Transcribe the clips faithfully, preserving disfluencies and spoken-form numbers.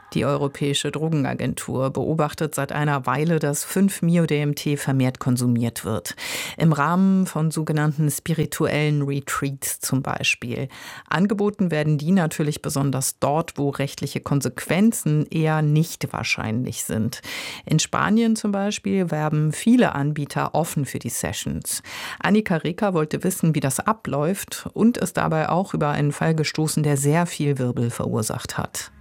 Die Europäische Drogenagentur beobachtet seit einer Weile, dass fünf Mio D M T vermehrt konsumiert wird. Im Rahmen von sogenannten spirituellen Retreats zum Beispiel. Angeboten werden die natürlich besonders dort, wo rechtliche Konsequenzen eher nicht wahrscheinlich sind. In Spanien zum Beispiel werben viele Anbieter offen für die Sessions. Annika Reker wollte wissen, wie das abläuft und ist dabei auch über einen Fall gestoßen, der sehr viel Wirbel verursacht hat.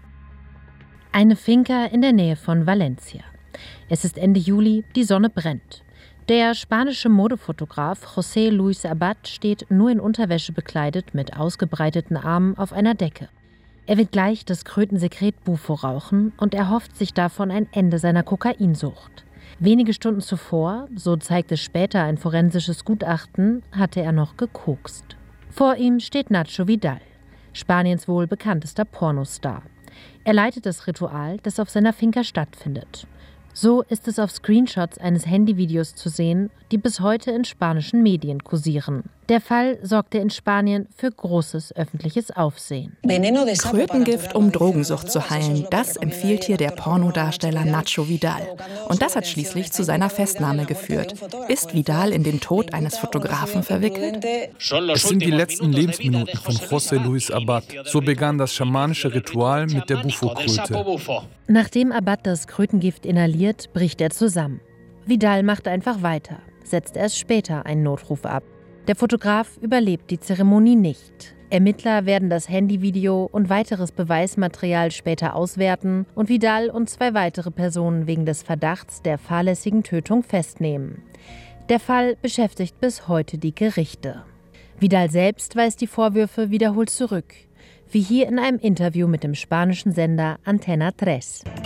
Eine Finca in der Nähe von Valencia. Es ist Ende Juli, die Sonne brennt. Der spanische Modefotograf José Luis Abad steht nur in Unterwäsche bekleidet mit ausgebreiteten Armen auf einer Decke. Er wird gleich das Krötensekret Bufo rauchen und erhofft sich davon ein Ende seiner Kokainsucht. Wenige Stunden zuvor, so zeigt es später ein forensisches Gutachten, hatte er noch gekokst. Vor ihm steht Nacho Vidal, Spaniens wohl bekanntester Pornostar. Er leitet das Ritual, das auf seiner Finca stattfindet. So ist es auf Screenshots eines Handyvideos zu sehen, die bis heute in spanischen Medien kursieren. Der Fall sorgte in Spanien für großes öffentliches Aufsehen. Krötengift, um Drogensucht zu heilen, das empfiehlt hier der Pornodarsteller Nacho Vidal. Und das hat schließlich zu seiner Festnahme geführt. Ist Vidal in den Tod eines Fotografen verwickelt? Es sind die letzten Lebensminuten von José Luis Abad. So begann das schamanische Ritual mit der Bufo-Kröte. Nachdem Abad das Krötengift inhaliert, bricht er zusammen. Vidal macht einfach weiter, setzt erst später einen Notruf ab. Der Fotograf überlebt die Zeremonie nicht. Ermittler werden das Handyvideo und weiteres Beweismaterial später auswerten und Vidal und zwei weitere Personen wegen des Verdachts der fahrlässigen Tötung festnehmen. Der Fall beschäftigt bis heute die Gerichte. Vidal selbst weist die Vorwürfe wiederholt zurück, wie hier in einem Interview mit dem spanischen Sender Antena drei.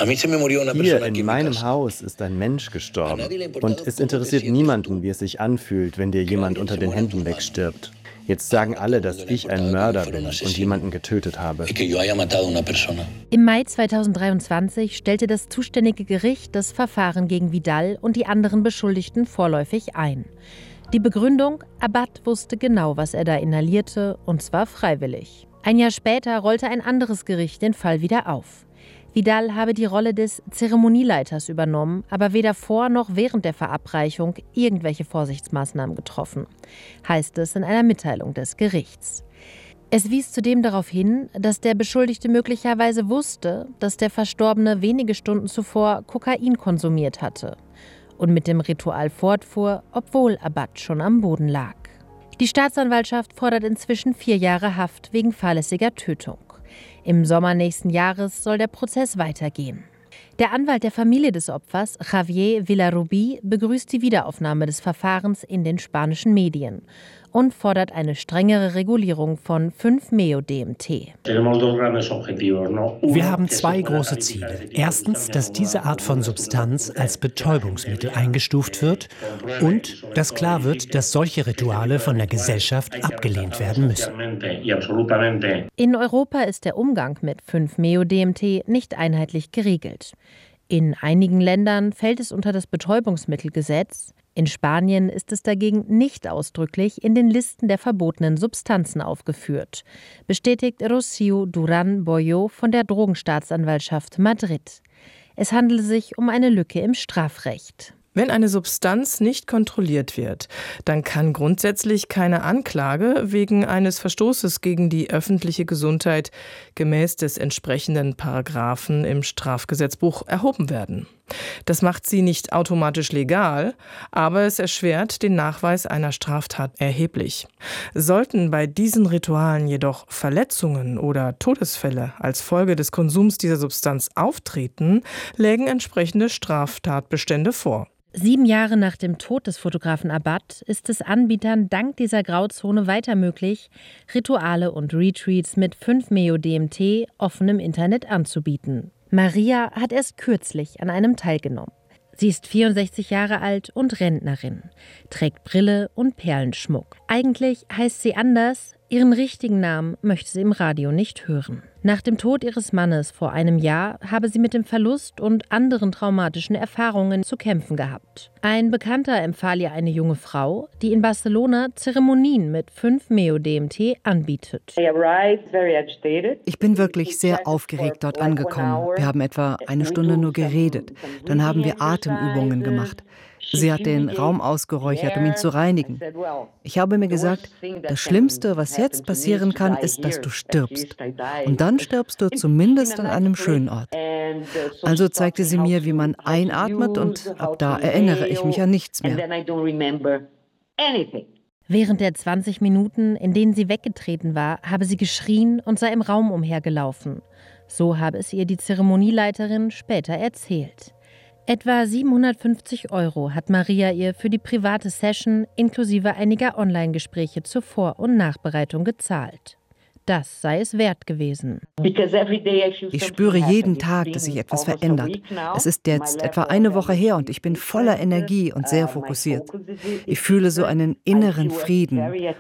Hier in meinem Haus ist ein Mensch gestorben. Und es interessiert niemanden, wie es sich anfühlt, wenn dir jemand unter den Händen wegstirbt. Jetzt sagen alle, dass ich ein Mörder bin und jemanden getötet habe. Im Mai zweitausenddreiundzwanzig stellte das zuständige Gericht das Verfahren gegen Vidal und die anderen Beschuldigten vorläufig ein. Die Begründung: Abad wusste genau, was er da inhalierte, und zwar freiwillig. Ein Jahr später rollte ein anderes Gericht den Fall wieder auf. Vidal habe die Rolle des Zeremonieleiters übernommen, aber weder vor noch während der Verabreichung irgendwelche Vorsichtsmaßnahmen getroffen, heißt es in einer Mitteilung des Gerichts. Es wies zudem darauf hin, dass der Beschuldigte möglicherweise wusste, dass der Verstorbene wenige Stunden zuvor Kokain konsumiert hatte und mit dem Ritual fortfuhr, obwohl Abad schon am Boden lag. Die Staatsanwaltschaft fordert inzwischen vier Jahre Haft wegen fahrlässiger Tötung. Im Sommer nächsten Jahres soll der Prozess weitergehen. Der Anwalt der Familie des Opfers, Javier Villarrubí, begrüßt die Wiederaufnahme des Verfahrens in den spanischen Medien und fordert eine strengere Regulierung von fünf Meo D M T. Wir haben zwei große Ziele. Erstens, dass diese Art von Substanz als Betäubungsmittel eingestuft wird und dass klar wird, dass solche Rituale von der Gesellschaft abgelehnt werden müssen. In Europa ist der Umgang mit fünf Meo D M T nicht einheitlich geregelt. In einigen Ländern fällt es unter das Betäubungsmittelgesetz. In Spanien ist es dagegen nicht ausdrücklich in den Listen der verbotenen Substanzen aufgeführt, bestätigt Rocío Durán Boyo von der Drogenstaatsanwaltschaft Madrid. Es handele sich um eine Lücke im Strafrecht. Wenn eine Substanz nicht kontrolliert wird, dann kann grundsätzlich keine Anklage wegen eines Verstoßes gegen die öffentliche Gesundheit gemäß des entsprechenden Paragraphen im Strafgesetzbuch erhoben werden. Das macht sie nicht automatisch legal, aber es erschwert den Nachweis einer Straftat erheblich. Sollten bei diesen Ritualen jedoch Verletzungen oder Todesfälle als Folge des Konsums dieser Substanz auftreten, lägen entsprechende Straftatbestände vor. Sieben Jahre nach dem Tod des Fotografen Abad ist es Anbietern dank dieser Grauzone weiter möglich, Rituale und Retreats mit fünf Meo D M T offen im Internet anzubieten. Maria hat erst kürzlich an einem teilgenommen. Sie ist vierundsechzig Jahre alt und Rentnerin, trägt Brille und Perlenschmuck. Eigentlich heißt sie anders, Ihren richtigen Namen möchte sie im Radio nicht hören. Nach dem Tod ihres Mannes vor einem Jahr habe sie mit dem Verlust und anderen traumatischen Erfahrungen zu kämpfen gehabt. Ein Bekannter empfahl ihr eine junge Frau, die in Barcelona Zeremonien mit fünf Meo D M T anbietet. Ich bin wirklich sehr aufgeregt dort angekommen. Wir haben etwa eine Stunde nur geredet. Dann haben wir Atemübungen gemacht. Sie hat den Raum ausgeräuchert, um ihn zu reinigen. Ich habe mir gesagt, das Schlimmste, was jetzt passieren kann, ist, dass du stirbst. Und dann stirbst du zumindest an einem schönen Ort. Also zeigte sie mir, wie man einatmet, und ab da erinnere ich mich an nichts mehr. Während der zwanzig Minuten, in denen sie weggetreten war, habe sie geschrien und sei im Raum umhergelaufen. So habe es ihr die Zeremonieleiterin später erzählt. Etwa siebenhundertfünfzig Euro hat Maria ihr für die private Session inklusive einiger Online-Gespräche zur Vor- und Nachbereitung gezahlt. Das sei es wert gewesen. Ich spüre jeden Tag, dass sich etwas verändert. Es ist jetzt etwa eine Woche her und ich bin voller Energie und sehr fokussiert. Ich fühle so einen inneren Frieden.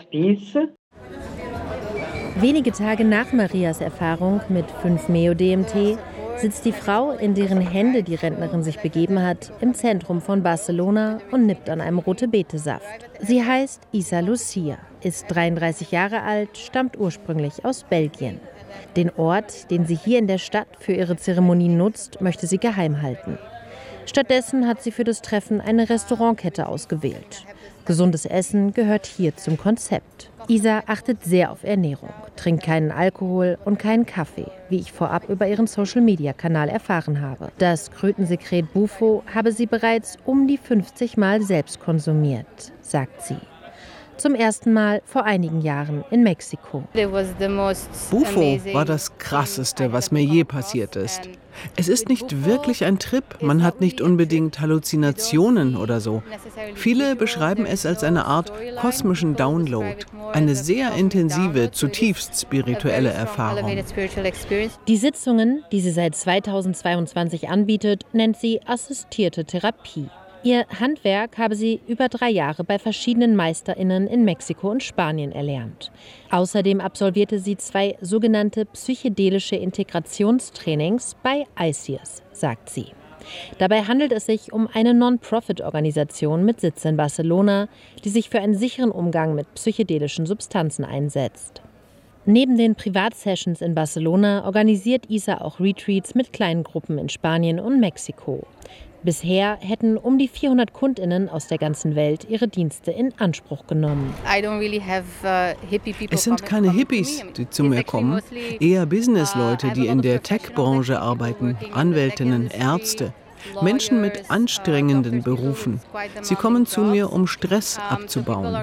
Wenige Tage nach Marias Erfahrung mit fünf Meo D M T sitzt die Frau, in deren Hände die Rentnerin sich begeben hat, im Zentrum von Barcelona und nippt an einem Rote-Beete-Saft. Sie heißt Isa Lucia, ist dreiunddreißig Jahre alt, stammt ursprünglich aus Belgien. Den Ort, den sie hier in der Stadt für ihre Zeremonien nutzt, möchte sie geheim halten. Stattdessen hat sie für das Treffen eine Restaurantkette ausgewählt. Gesundes Essen gehört hier zum Konzept. Isa achtet sehr auf Ernährung, trinkt keinen Alkohol und keinen Kaffee, wie ich vorab über ihren Social-Media-Kanal erfahren habe. Das Krötensekret Bufo habe sie bereits um die fünfzig Mal selbst konsumiert, sagt sie. Zum ersten Mal vor einigen Jahren in Mexiko. Bufo war das Krasseste, was mir je passiert ist. Es ist nicht wirklich ein Trip, man hat nicht unbedingt Halluzinationen oder so. Viele beschreiben es als eine Art kosmischen Download, eine sehr intensive, zutiefst spirituelle Erfahrung. Die Sitzungen, die sie seit zweitausendzweiundzwanzig anbietet, nennt sie assistierte Therapie. Ihr Handwerk habe sie über drei Jahre bei verschiedenen MeisterInnen in Mexiko und Spanien erlernt. Außerdem absolvierte sie zwei sogenannte psychedelische Integrationstrainings bei I C E E S, sagt sie. Dabei handelt es sich um eine Non-Profit-Organisation mit Sitz in Barcelona, die sich für einen sicheren Umgang mit psychedelischen Substanzen einsetzt. Neben den Privatsessions in Barcelona organisiert Isa auch Retreats mit kleinen Gruppen in Spanien und Mexiko. Bisher hätten um die vierhundert KundInnen aus der ganzen Welt ihre Dienste in Anspruch genommen. Es sind keine Hippies, die zu mir kommen, eher Businessleute, die in der Tech-Branche arbeiten, Anwältinnen, Ärzte, Menschen mit anstrengenden Berufen. Sie kommen zu mir, um Stress abzubauen.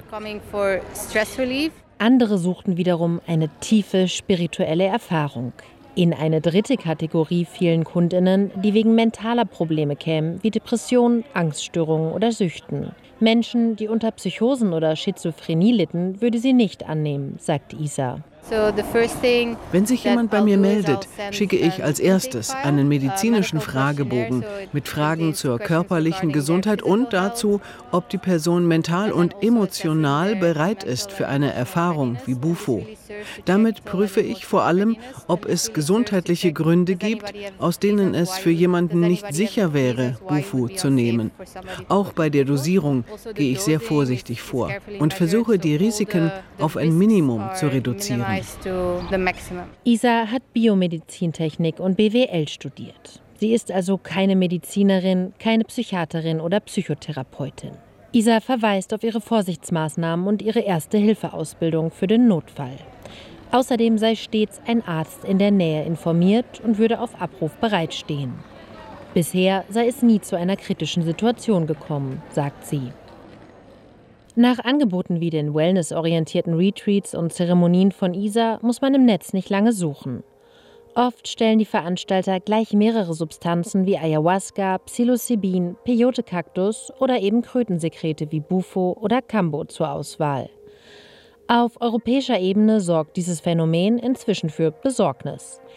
Andere suchten wiederum eine tiefe spirituelle Erfahrung. In eine dritte Kategorie fielen KundInnen, die wegen mentaler Probleme kämen, wie Depressionen, Angststörungen oder Süchten. Menschen, die unter Psychosen oder Schizophrenie litten, würde sie nicht annehmen, sagt Isa. Wenn sich jemand bei mir meldet, schicke ich als erstes einen medizinischen Fragebogen mit Fragen zur körperlichen Gesundheit und dazu, ob die Person mental und emotional bereit ist für eine Erfahrung wie Bufo. Damit prüfe ich vor allem, ob es gesundheitliche Gründe gibt, aus denen es für jemanden nicht sicher wäre, Bufo zu nehmen. Auch bei der Dosierung gehe ich sehr vorsichtig vor und versuche, die Risiken auf ein Minimum zu reduzieren. Isa hat Biomedizintechnik und B W L studiert. Sie ist also keine Medizinerin, keine Psychiaterin oder Psychotherapeutin. Isa verweist auf ihre Vorsichtsmaßnahmen und ihre Erste-Hilfe-Ausbildung für den Notfall. Außerdem sei stets ein Arzt in der Nähe informiert und würde auf Abruf bereitstehen. Bisher sei es nie zu einer kritischen Situation gekommen, sagt sie. Nach Angeboten wie den wellnessorientierten Retreats und Zeremonien von Isa muss man im Netz nicht lange suchen. Oft stellen die Veranstalter gleich mehrere Substanzen wie Ayahuasca, Psilocybin, Peyote-Kaktus oder eben Krötensekrete wie Bufo oder Kambo zur Auswahl. Auf europäischer Ebene sorgt dieses Phänomen inzwischen für Besorgnis.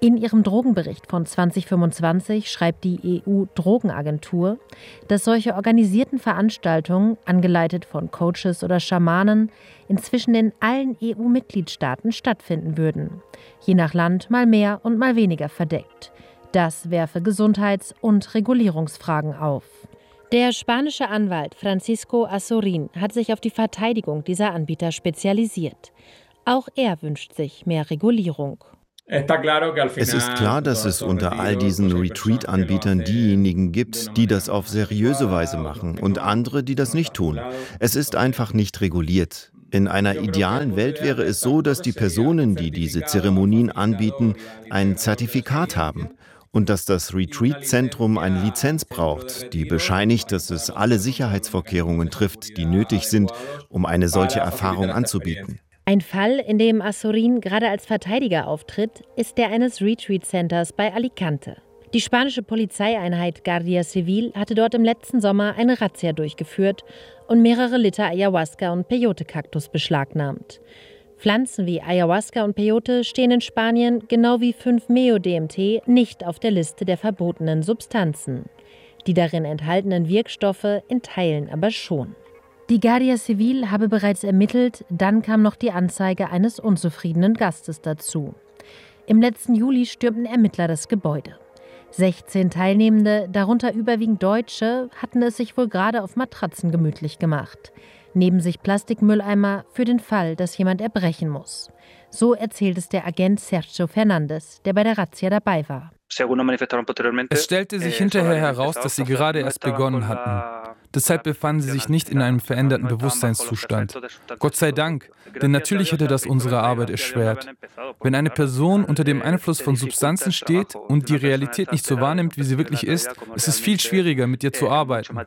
In ihrem Drogenbericht von zwanzig fünfundzwanzig schreibt die E U-Drogenagentur, dass solche organisierten Veranstaltungen, angeleitet von Coaches oder Schamanen, inzwischen in allen E U-Mitgliedstaaten stattfinden würden. Je nach Land mal mehr und mal weniger verdeckt. Das werfe Gesundheits- und Regulierungsfragen auf. Der spanische Anwalt Francisco Azorín hat sich auf die Verteidigung dieser Anbieter spezialisiert. Auch er wünscht sich mehr Regulierung. Es ist klar, dass es unter all diesen Retreat-Anbietern diejenigen gibt, die das auf seriöse Weise machen und andere, die das nicht tun. Es ist einfach nicht reguliert. In einer idealen Welt wäre es so, dass die Personen, die diese Zeremonien anbieten, ein Zertifikat haben und dass das Retreat-Zentrum eine Lizenz braucht, die bescheinigt, dass es alle Sicherheitsvorkehrungen trifft, die nötig sind, um eine solche Erfahrung anzubieten. Ein Fall, in dem Azorín gerade als Verteidiger auftritt, ist der eines Retreat-Centers bei Alicante. Die spanische Polizeieinheit Guardia Civil hatte dort im letzten Sommer eine Razzia durchgeführt und mehrere Liter Ayahuasca und Peyote-Kaktus beschlagnahmt. Pflanzen wie Ayahuasca und Peyote stehen in Spanien, genau wie fünf Meo D M T, nicht auf der Liste der verbotenen Substanzen. Die darin enthaltenen Wirkstoffe in Teilen aber schon. Die Guardia Civil habe bereits ermittelt, dann kam noch die Anzeige eines unzufriedenen Gastes dazu. Im letzten Juli stürmten Ermittler das Gebäude. sechzehn Teilnehmende, darunter überwiegend Deutsche, hatten es sich wohl gerade auf Matratzen gemütlich gemacht. Neben sich Plastikmülleimer für den Fall, dass jemand erbrechen muss. So erzählt es der Agent Sergio Fernández, der bei der Razzia dabei war. Es stellte sich hinterher heraus, dass sie gerade erst begonnen hatten. Deshalb befanden sie sich nicht in einem veränderten Bewusstseinszustand. Gott sei Dank, denn natürlich hätte das unsere Arbeit erschwert. Wenn eine Person unter dem Einfluss von Substanzen steht und die Realität nicht so wahrnimmt, wie sie wirklich ist, ist es viel schwieriger, mit ihr zu arbeiten.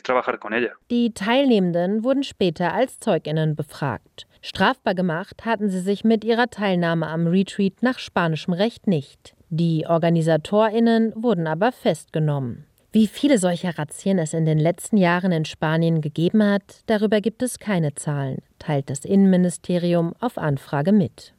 Die Teilnehmenden wurden später als ZeugInnen befragt. Strafbar gemacht hatten sie sich mit ihrer Teilnahme am Retreat nach spanischem Recht nicht. Die OrganisatorInnen wurden aber festgenommen. Wie viele solcher Razzien es in den letzten Jahren in Spanien gegeben hat, darüber gibt es keine Zahlen, teilt das Innenministerium auf Anfrage mit.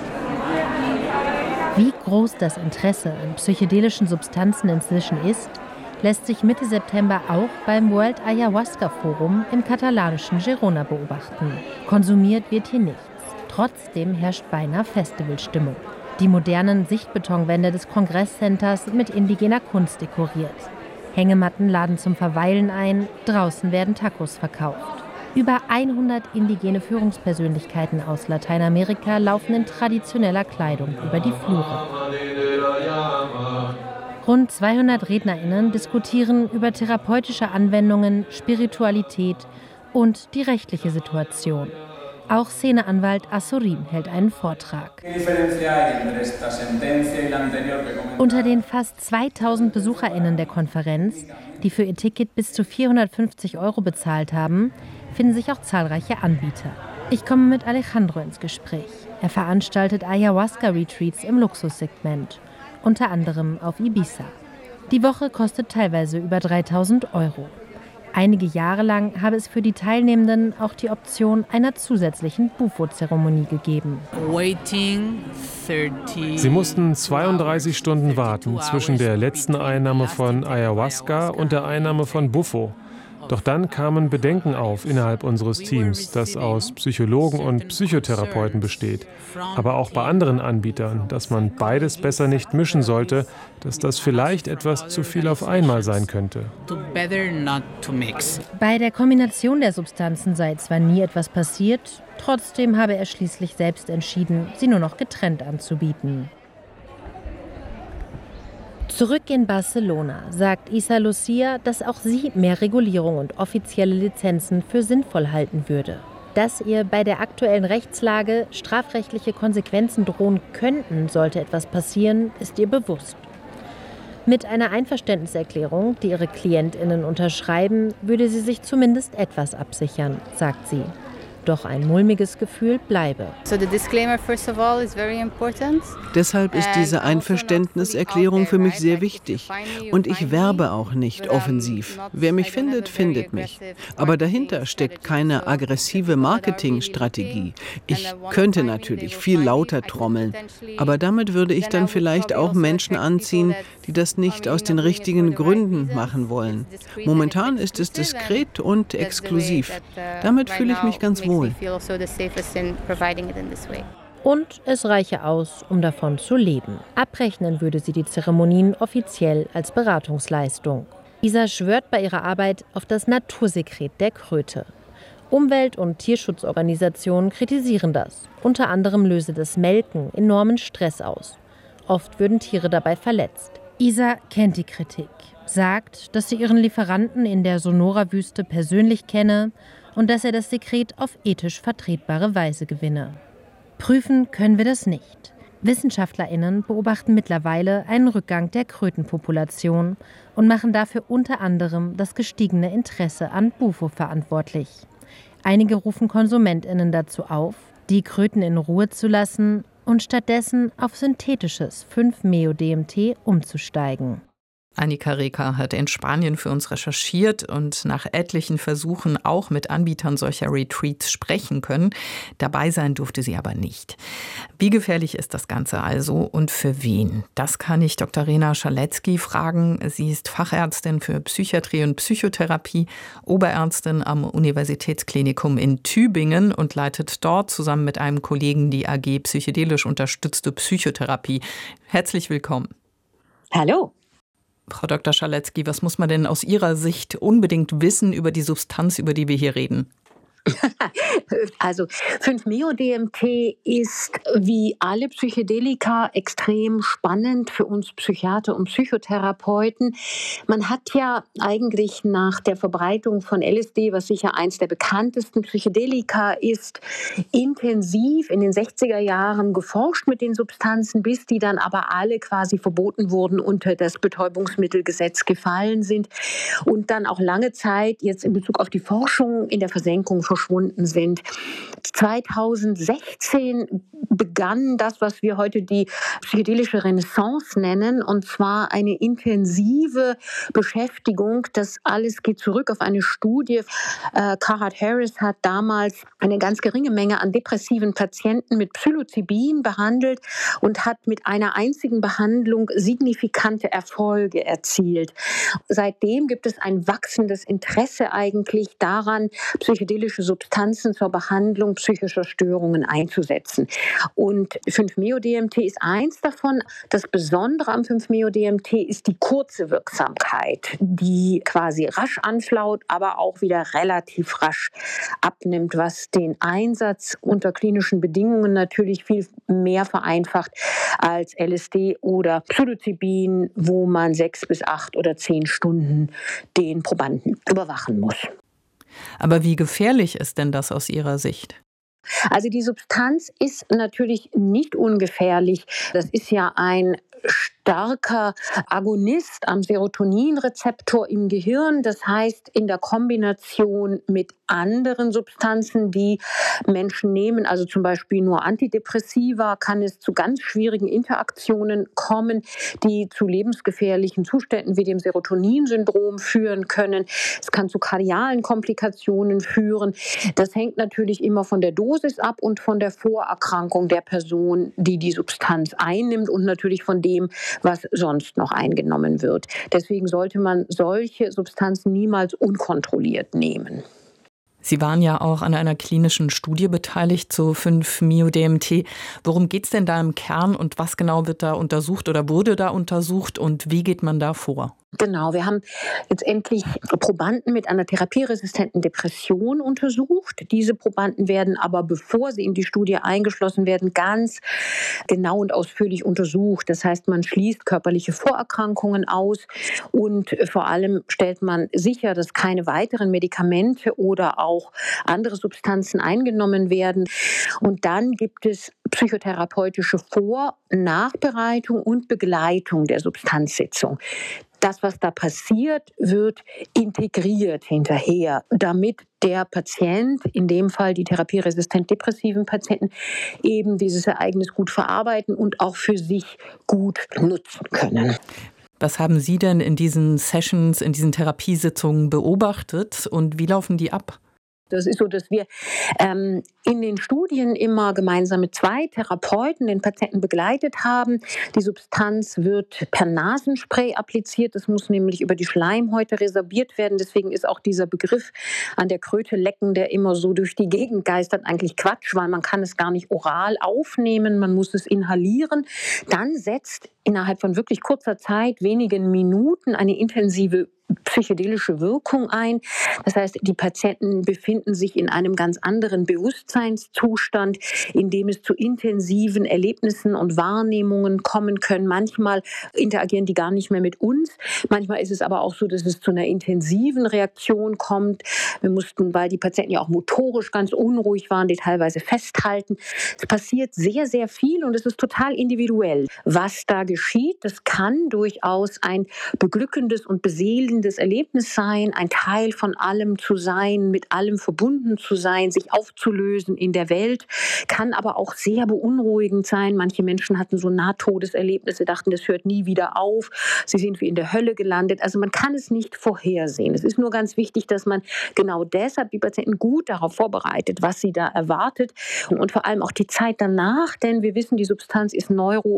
Wie groß das Interesse an psychedelischen Substanzen inzwischen ist, lässt sich Mitte September auch beim World Ayahuasca Forum im katalanischen Girona beobachten. Konsumiert wird hier nichts. Trotzdem herrscht beinahe Festivalstimmung. Die modernen Sichtbetonwände des Kongresscenters mit indigener Kunst dekoriert. Hängematten laden zum Verweilen ein, draußen werden Tacos verkauft. Über hundert indigene Führungspersönlichkeiten aus Lateinamerika laufen in traditioneller Kleidung über die Flure. Rund zweihundert RednerInnen diskutieren über therapeutische Anwendungen, Spiritualität und die rechtliche Situation. Auch Szeneanwalt Azorín hält einen Vortrag. Unter den fast zweitausend BesucherInnen der Konferenz, die für ihr Ticket bis zu vierhundertfünfzig Euro bezahlt haben, finden sich auch zahlreiche Anbieter. Ich komme mit Alejandro ins Gespräch. Er veranstaltet Ayahuasca-Retreats im Luxussegment, unter anderem auf Ibiza. Die Woche kostet teilweise über dreitausend Euro. Einige Jahre lang habe es für die Teilnehmenden auch die Option einer zusätzlichen Bufo-Zeremonie gegeben. Sie mussten zweiunddreißig Stunden warten zwischen der letzten Einnahme von Ayahuasca und der Einnahme von Bufo. Doch dann kamen Bedenken auf innerhalb unseres Teams, das aus Psychologen und Psychotherapeuten besteht. Aber auch bei anderen Anbietern, dass man beides besser nicht mischen sollte, dass das vielleicht etwas zu viel auf einmal sein könnte. Bei der Kombination der Substanzen sei zwar nie etwas passiert, trotzdem habe er schließlich selbst entschieden, sie nur noch getrennt anzubieten. Zurück in Barcelona sagt Isa Lucia, dass auch sie mehr Regulierung und offizielle Lizenzen für sinnvoll halten würde. Dass ihr bei der aktuellen Rechtslage strafrechtliche Konsequenzen drohen könnten, sollte etwas passieren, ist ihr bewusst. Mit einer Einverständniserklärung, die ihre KlientInnen unterschreiben, würde sie sich zumindest etwas absichern, sagt sie. Doch ein mulmiges Gefühl bleibe. Deshalb ist diese Einverständniserklärung für mich sehr wichtig. Und ich werbe auch nicht offensiv. Wer mich findet, findet mich. Aber dahinter steckt keine aggressive Marketingstrategie. Ich könnte natürlich viel lauter trommeln, aber damit würde ich dann vielleicht auch Menschen anziehen, die das nicht aus den richtigen Gründen machen wollen. Momentan ist es diskret und exklusiv. Damit fühle ich mich ganz wohl. Und es reiche aus, um davon zu leben. Abrechnen würde sie die Zeremonien offiziell als Beratungsleistung. Isa schwört bei ihrer Arbeit auf das Natursekret der Kröte. Umwelt- und Tierschutzorganisationen kritisieren das. Unter anderem löse das Melken enormen Stress aus. Oft würden Tiere dabei verletzt. Isa kennt die Kritik, sagt, dass sie ihren Lieferanten in der Sonora-Wüste persönlich kenne und dass er das Sekret auf ethisch vertretbare Weise gewinne. Prüfen können wir das nicht. WissenschaftlerInnen beobachten mittlerweile einen Rückgang der Krötenpopulation und machen dafür unter anderem das gestiegene Interesse an Bufo verantwortlich. Einige rufen KonsumentInnen dazu auf, die Kröten in Ruhe zu lassen und stattdessen auf synthetisches fünf Meo D M T umzusteigen. Annika Reker hat in Spanien für uns recherchiert und nach etlichen Versuchen auch mit Anbietern solcher Retreats sprechen können. Dabei sein durfte sie aber nicht. Wie gefährlich ist das Ganze also und für wen? Das kann ich Doktor Rena Schaletzky fragen. Sie ist Fachärztin für Psychiatrie und Psychotherapie, Oberärztin am Universitätsklinikum in Tübingen und leitet dort zusammen mit einem Kollegen die A G Psychedelisch unterstützte Psychotherapie. Herzlich willkommen. Hallo. Frau Doktor Schaletzky, was muss man denn aus Ihrer Sicht unbedingt wissen über die Substanz, über die wir hier reden? Also fünf Meo D M T ist wie alle Psychedelika extrem spannend für uns Psychiater und Psychotherapeuten. Man hat ja eigentlich nach der Verbreitung von L S D, was sicher eins der bekanntesten Psychedelika ist, intensiv in den sechziger Jahren geforscht mit den Substanzen, bis die dann aber alle quasi verboten wurden, unter das Betäubungsmittelgesetz gefallen sind und dann auch lange Zeit jetzt in Bezug auf die Forschung in der Versenkung verschwunden sind. zweitausendsechzehn begann das, was wir heute die psychedelische Renaissance nennen, und zwar eine intensive Beschäftigung. Das alles geht zurück auf eine Studie. Äh, Carhart Harris hat damals eine ganz geringe Menge an depressiven Patienten mit Psilocybin behandelt und hat mit einer einzigen Behandlung signifikante Erfolge erzielt. Seitdem gibt es ein wachsendes Interesse eigentlich daran, psychedelische Substanzen zur Behandlung psychischer Störungen einzusetzen. Und fünf Meo D M T ist eins davon. Das Besondere am fünf Meo D M T ist die kurze Wirksamkeit, die quasi rasch anflaut, aber auch wieder relativ rasch abnimmt, was den Einsatz unter klinischen Bedingungen natürlich viel mehr vereinfacht als L S D oder Psilocybin, wo man sechs bis acht oder zehn Stunden den Probanden überwachen muss. Aber wie gefährlich ist denn das aus Ihrer Sicht? Also die Substanz ist natürlich nicht ungefährlich. Das ist ja ein starker Agonist am Serotoninrezeptor im Gehirn. Das heißt, in der Kombination mit anderen Substanzen, die Menschen nehmen, also zum Beispiel nur Antidepressiva, kann es zu ganz schwierigen Interaktionen kommen, die zu lebensgefährlichen Zuständen wie dem Serotoninsyndrom führen können. Es kann zu kardialen Komplikationen führen. Das hängt natürlich immer von der Dosis ab und von der Vorerkrankung der Person, die die Substanz einnimmt, und natürlich von dem, was sonst noch eingenommen wird. Deswegen sollte man solche Substanzen niemals unkontrolliert nehmen. Sie waren ja auch an einer klinischen Studie beteiligt zu fünf Meo D M T. Worum geht es denn da im Kern und was genau wird da untersucht oder wurde da untersucht und wie geht man da vor? Genau, wir haben jetzt endlich Probanden mit einer therapieresistenten Depression untersucht. Diese Probanden werden aber, bevor sie in die Studie eingeschlossen werden, ganz genau und ausführlich untersucht. Das heißt, man schließt körperliche Vorerkrankungen aus und vor allem stellt man sicher, dass keine weiteren Medikamente oder auch andere Substanzen eingenommen werden. Und dann gibt es psychotherapeutische Vor-, Nachbereitung und Begleitung der Substanzsitzung. das, was da passiert, wird integriert hinterher, damit der Patient, in dem Fall die therapieresistent depressiven Patienten, eben dieses Ereignis gut verarbeiten und auch für sich gut nutzen können. Was haben Sie denn in diesen Sessions, in diesen Therapiesitzungen beobachtet und wie laufen die ab? Das ist so, dass wir ähm, in den Studien immer gemeinsam mit zwei Therapeuten den Patienten begleitet haben. Die Substanz wird per Nasenspray appliziert. Das muss nämlich über die Schleimhäute resorbiert werden. Deswegen ist auch dieser Begriff an der Kröte lecken, der immer so durch die Gegend geistert, eigentlich Quatsch, weil man kann es gar nicht oral aufnehmen. Man muss es inhalieren. Dann setzt innerhalb von wirklich kurzer Zeit, wenigen Minuten, eine intensive psychedelische Wirkung ein. Das heißt, die Patienten befinden sich in einem ganz anderen Bewusstseinszustand, in dem es zu intensiven Erlebnissen und Wahrnehmungen kommen können. Manchmal interagieren die gar nicht mehr mit uns. Manchmal ist es aber auch so, dass es zu einer intensiven Reaktion kommt. Wir mussten, weil die Patienten ja auch motorisch ganz unruhig waren, die teilweise festhalten. Es passiert sehr, sehr viel und es ist total individuell, was da geschieht. Das kann durchaus ein beglückendes und beseelendes Erlebnis sein, ein Teil von allem zu sein, mit allem verbunden zu sein, sich aufzulösen in der Welt, kann aber auch sehr beunruhigend sein. Manche Menschen hatten so Nahtodeserlebnisse, dachten, das hört nie wieder auf, sie sind wie in der Hölle gelandet. Also man kann es nicht vorhersehen. Es ist nur ganz wichtig, dass man genau deshalb die Patienten gut darauf vorbereitet, was sie da erwartet und, und vor allem auch die Zeit danach, denn wir wissen, die Substanz ist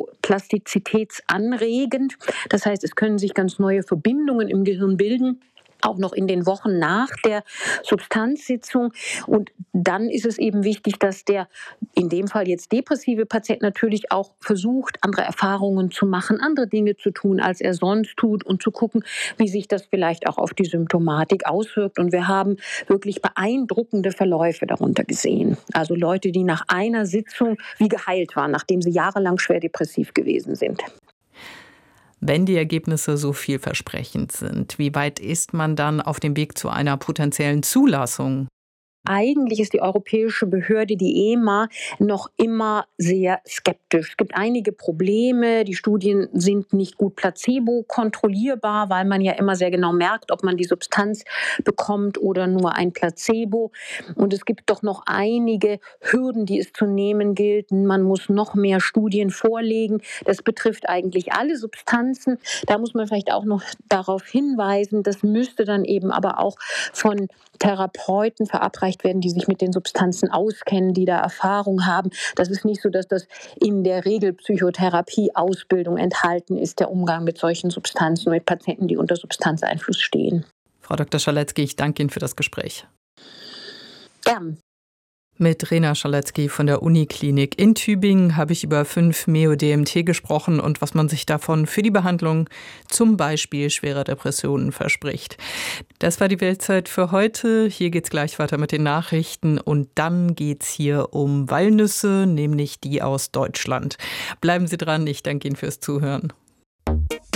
neuroplastizitätsanregend. Das heißt, es können sich ganz neue Verbindungen im Gehirn bilden, auch noch in den Wochen nach der Substanzsitzung. Und dann ist es eben wichtig, dass der, in dem Fall jetzt depressive Patient, natürlich auch versucht, andere Erfahrungen zu machen, andere Dinge zu tun, als er sonst tut und zu gucken, wie sich das vielleicht auch auf die Symptomatik auswirkt. Und wir haben wirklich beeindruckende Verläufe darunter gesehen. Also Leute, die nach einer Sitzung wie geheilt waren, nachdem sie jahrelang schwer depressiv gewesen sind. Wenn die Ergebnisse so vielversprechend sind, wie weit ist man dann auf dem Weg zu einer potenziellen Zulassung? Eigentlich ist die europäische Behörde, die E M A, noch immer sehr skeptisch. Es gibt einige Probleme. Die Studien sind nicht gut placebo-kontrollierbar, weil man ja immer sehr genau merkt, ob man die Substanz bekommt oder nur ein Placebo. Und es gibt doch noch einige Hürden, die es zu nehmen gilt. Man muss noch mehr Studien vorlegen. Das betrifft eigentlich alle Substanzen. Da muss man vielleicht auch noch darauf hinweisen, das müsste dann eben aber auch von Therapeuten verabreicht werden, die sich mit den Substanzen auskennen, die da Erfahrung haben. Das ist nicht so, dass das in der Regel Psychotherapie-Ausbildung enthalten ist, der Umgang mit solchen Substanzen, mit Patienten, die unter Substanzeinfluss stehen. Frau Doktor Schaletzky, ich danke Ihnen für das Gespräch. Gern. Mit Rena Schaletzky von der Uniklinik in Tübingen habe ich über fünf Meo-D M T gesprochen und was man sich davon für die Behandlung zum Beispiel schwerer Depressionen verspricht. Das war die Weltzeit für heute. Hier geht's gleich weiter mit den Nachrichten und dann geht's hier um Walnüsse, nämlich die aus Deutschland. Bleiben Sie dran, ich danke Ihnen fürs Zuhören.